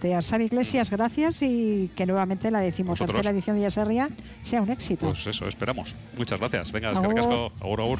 Igualmente, a Xavi Iglesias, gracias, y que nuevamente la 13ª edición de Jazz Herria sea un éxito. Pues eso, esperamos. Muchas gracias. Venga, eskerrik asko. Agur, agur.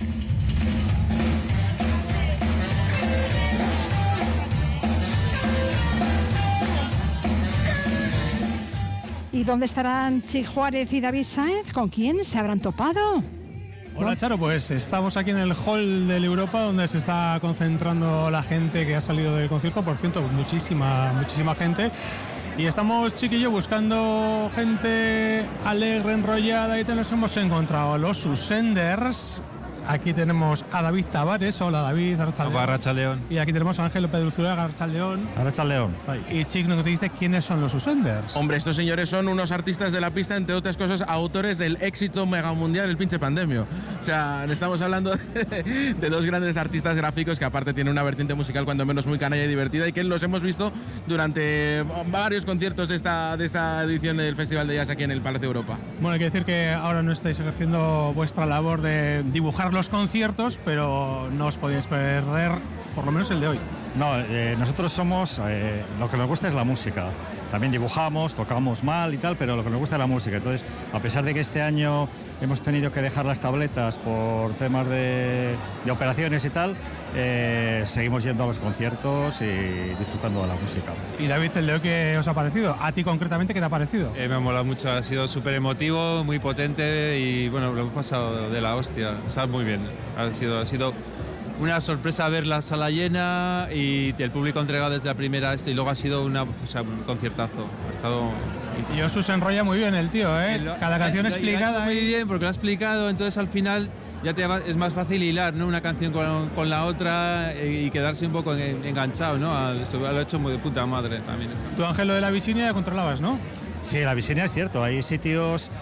¿Y dónde estarán Chi Juárez y David Sáenz? ¿Con quién se habrán topado? Hola Charo, pues estamos aquí en el hall del Europa donde se está concentrando la gente que ha salido del concierto, por cierto, muchísima gente. Y estamos, Chiqui y yo, buscando gente alegre, enrollada, y nos hemos encontrado los Susenders. Aquí tenemos a David Tavares. Hola David, Arratsaldeon. Y aquí tenemos a Ángel López de Urzúa, Arratsaldeon. Y Chic, ¿no te dice quiénes son los Susenders? Hombre, estos señores son unos artistas de la pista, entre otras cosas, autores del éxito megamundial del pinche Pandemio. O sea, estamos hablando de dos grandes artistas gráficos que aparte tienen una vertiente musical cuando menos muy canalla y divertida, y que los hemos visto durante varios conciertos de esta edición del Festival de Jazz aquí en el Palacio de Europa. Bueno, hay que decir que ahora no estáis ejerciendo vuestra labor de dibujar los conciertos, pero no os podéis perder por lo menos el de hoy. No, nosotros somos, lo que nos gusta es la música. También dibujamos, tocamos mal y tal, pero lo que nos gusta es la música. Entonces, a pesar de que este año hemos tenido que dejar las tabletas por temas de operaciones y tal, seguimos yendo a los conciertos y disfrutando de la música. Y David, el de hoy, ¿qué os ha parecido? ¿A ti concretamente qué te ha parecido? Me ha molado mucho, ha sido súper emotivo, muy potente y bueno, lo hemos pasado de la hostia, o sea, muy bien. Ha sido una sorpresa ver la sala llena y el público entregado desde la primera y luego ha sido un conciertazo. Ha estado... Y Josu se enrolla muy bien el tío, ¿eh? Cada canción explicada. Muy bien, porque lo ha explicado, entonces al final ya es más fácil hilar, ¿no? Una canción con la otra y quedarse un poco enganchado, ¿no? Lo ha hecho muy de puta madre también. Tú, Ángel, lo de la Visinia ya controlabas, ¿no? Sí, la Visinia es cierto. Hay sitios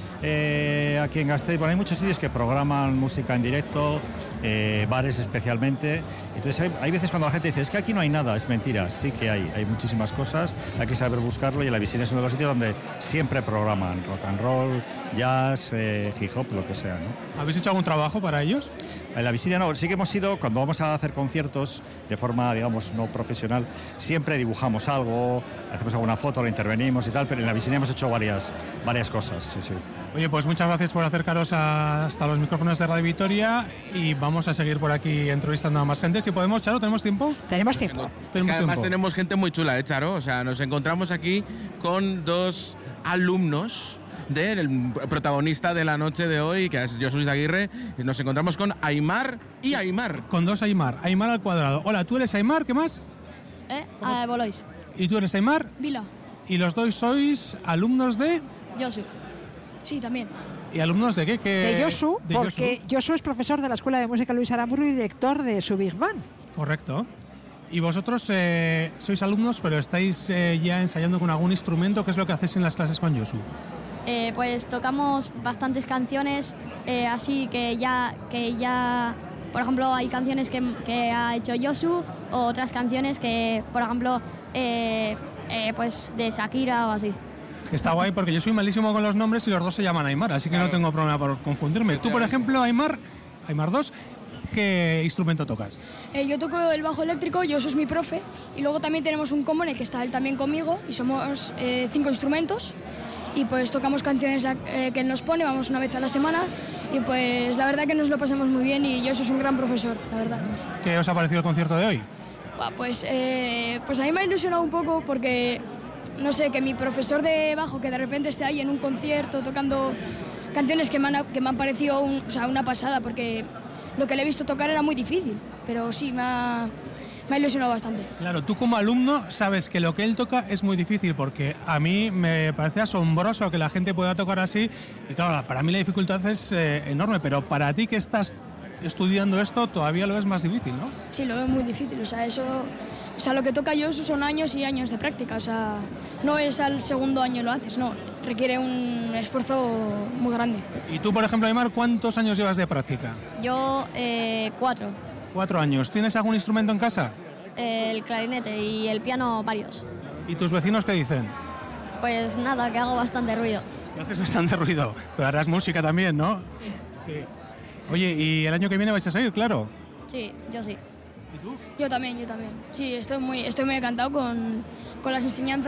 aquí en Gasteiz, bueno, hay muchos sitios que programan música en directo, bares especialmente. Entonces hay veces cuando la gente dice, es que aquí no hay nada, es mentira. Sí que hay muchísimas cosas, hay que saber buscarlo, y la Visinia es uno de los sitios donde siempre programan rock and roll, jazz, hip hop, lo que sea, ¿no? ¿Habéis hecho algún trabajo para ellos? En la Visinia no, sí que hemos ido, cuando vamos a hacer conciertos de forma, digamos, no profesional, siempre dibujamos algo, hacemos alguna foto, lo intervenimos y tal, pero en la Visinia hemos hecho varias cosas, sí, sí. Oye, pues muchas gracias por acercaros hasta los micrófonos de Radio Vitoria, y vamos a seguir por aquí entrevistando a más gente. Si podemos, Charo, ¿tenemos tiempo? Tenemos tiempo. Además tenemos gente muy chula, Charo. O sea, nos encontramos aquí con dos alumnos del protagonista de la noche de hoy, que es Josu Izaguirre. Nos encontramos con Aimar y Aimar. Con dos Aimar al cuadrado. Hola, ¿tú eres Aimar? ¿Qué más? Bolois. ¿Y tú eres Aimar? Vila. ¿Y los dos sois alumnos de...? Josu. Sí, también. ¿Y alumnos de qué? De Josu, porque Josu es profesor de la Escuela de Música Luis Aramburu y director de su Big Band. Correcto. Y vosotros sois alumnos, pero estáis ya ensayando con algún instrumento. ¿Qué es lo que hacéis en las clases con Josu? Pues tocamos bastantes canciones, así que ya, por ejemplo, hay canciones que ha hecho Josu, o otras canciones que, por ejemplo, pues de Shakira o así. Está guay, porque yo soy malísimo con los nombres y los dos se llaman Aimar, así que no tengo problema por confundirme. Tú, por ejemplo, Aimar 2, ¿qué instrumento tocas? Yo toco el bajo eléctrico, Josu es mi profe, y luego también tenemos un combo en el que está él también conmigo, y somos 5 instrumentos, y pues tocamos canciones que él nos pone, vamos una vez a la semana, y pues la verdad que nos lo pasamos muy bien, y Josu es un gran profesor, la verdad. ¿Qué os ha parecido el concierto de hoy? Pues a mí me ha ilusionado un poco porque, no sé, que mi profesor de bajo, que de repente esté ahí en un concierto tocando canciones que me han parecido una pasada, porque lo que le he visto tocar era muy difícil, pero sí, me ha ilusionado bastante. Claro, tú como alumno sabes que lo que él toca es muy difícil, porque a mí me parece asombroso que la gente pueda tocar así, y claro, para mí la dificultad es enorme, pero para ti que estás estudiando esto todavía lo ves más difícil, ¿no? Sí, lo veo muy difícil, lo que toca Josu son años y años de práctica, no es al segundo año lo haces, no, requiere un esfuerzo muy grande. ¿Y tú, por ejemplo, Aimar, cuántos años llevas de práctica? Yo, 4. 4 años. ¿Tienes algún instrumento en casa? El clarinete y el piano varios. ¿Y tus vecinos qué dicen? Pues nada, que hago bastante ruido. Que haces bastante ruido, pero harás música también, ¿no? Sí. Oye, ¿y el año que viene vais a seguir, claro? Sí, yo sí. ¿Y tú? Yo también. Sí, estoy muy encantado con las enseñanzas